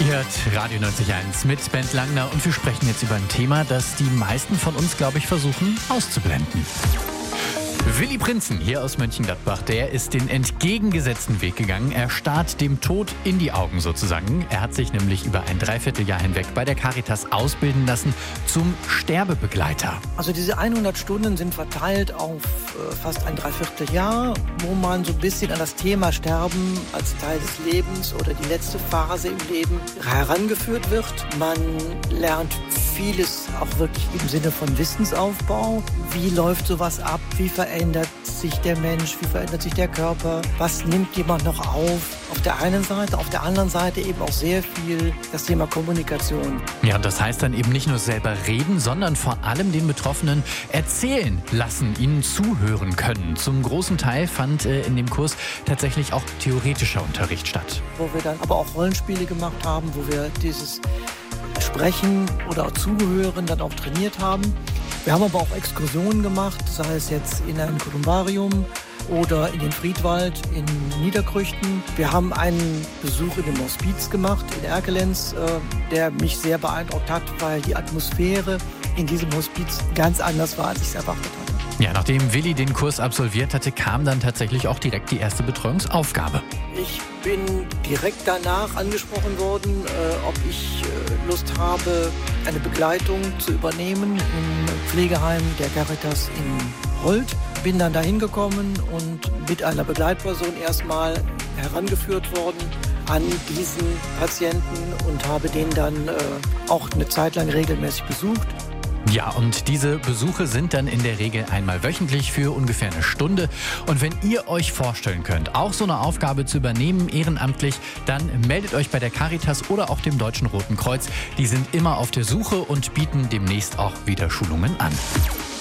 Ihr hört Radio 91 mit Bent Langner und wir sprechen jetzt über ein Thema, das die meisten von uns, glaube ich, versuchen auszublenden. Willy Prinzen hier aus Mönchengladbach, der ist den entgegengesetzten Weg gegangen. Er starrt dem Tod in die Augen sozusagen. Er hat sich nämlich über ein Dreivierteljahr hinweg bei der Caritas ausbilden lassen zum Sterbebegleiter. Also diese 100 Stunden sind verteilt auf fast ein Dreivierteljahr, wo man so ein bisschen an das Thema Sterben als Teil des Lebens oder die letzte Phase im Leben herangeführt wird. Man lernt vieles auch wirklich im Sinne von Wissensaufbau. Wie läuft sowas ab? Wie verändert sich der Mensch? Wie verändert sich der Körper? Was nimmt jemand noch auf der einen Seite? Auf der anderen Seite eben auch sehr viel das Thema Kommunikation. Ja, und das heißt dann eben nicht nur selber reden, sondern vor allem den Betroffenen erzählen lassen, ihnen zuhören können. Zum großen Teil fand in dem Kurs tatsächlich auch theoretischer Unterricht statt. Wo wir dann aber auch Rollenspiele gemacht haben, wo wir dieses Sprechen oder auch Zuhören dann auch trainiert haben. Wir haben aber auch Exkursionen gemacht, sei es jetzt in ein Kolumbarium oder in den Friedwald in Niederkrüchten. Wir haben einen Besuch in dem Hospiz gemacht in Erkelenz, der mich sehr beeindruckt hat, weil die Atmosphäre in diesem Hospiz ganz anders war, als ich es erwartet hatte. Ja, nachdem Willy den Kurs absolviert hatte, kam dann tatsächlich auch direkt die erste Betreuungsaufgabe. Ich bin direkt danach angesprochen worden, ob ich Lust habe, eine Begleitung zu übernehmen im Pflegeheim der Caritas in Holt. Bin dann dahin gekommen und mit einer Begleitperson erstmal herangeführt worden an diesen Patienten und habe den dann auch eine Zeit lang regelmäßig besucht. Ja, und diese Besuche sind dann in der Regel einmal wöchentlich für ungefähr eine Stunde. Und wenn ihr euch vorstellen könnt, auch so eine Aufgabe zu übernehmen, ehrenamtlich, dann meldet euch bei der Caritas oder auch dem Deutschen Roten Kreuz. Die sind immer auf der Suche und bieten demnächst auch wieder Schulungen an.